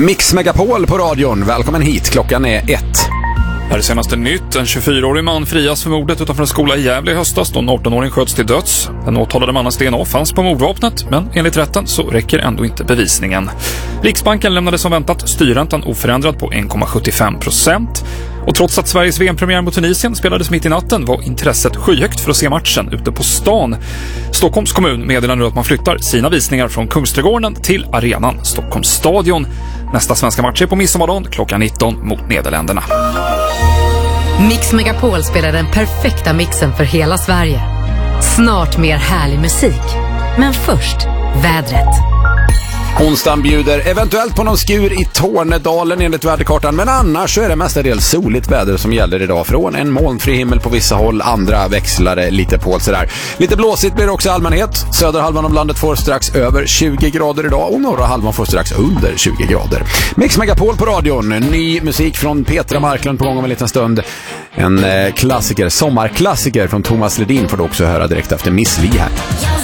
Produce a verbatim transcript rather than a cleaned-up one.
Mix Megapol på radion. Välkommen hit, klockan är ett. Här är senaste nytt. En tjugofyraårig man frias för mordet utanför en skola i Gävle i höstas då en artonåring sköts till döds. Den åtalade mannens D N A fanns på mordvapnet, men enligt rätten så räcker ändå inte bevisningen. Riksbanken lämnade som väntat styrräntan oförändrad på en komma sjuttiofem procent. Och trots att Sveriges V M-premiär mot Tunisien spelades mitt i natten var intresset skyhögt för att se matchen ute på stan. Stockholms kommun meddelar nu att man flyttar sina visningar från Kungsträdgården till arenan Stockholms stadion. Nästa svenska match är på midsommardagen klockan nitton mot Nederländerna. Mix Megapol spelar den perfekta mixen för hela Sverige. Snart mer härlig musik. Men först, vädret. Onsdagen bjuder eventuellt på någon skur i Tornedalen enligt väderkartan, men annars så är det mestadels soligt väder som gäller idag. Från en molnfri himmel på vissa håll, andra växlar lite på sådär. Lite blåsigt blir det också i allmänhet. Södra halvan av landet får strax över tjugo grader idag och norra halvan får strax under tjugo grader. Mix Megapol på radion, ny musik från Petra Marklund på gång om en liten stund. En eh, klassiker, sommarklassiker från Thomas Ledin får du också höra direkt efter Miss Li här.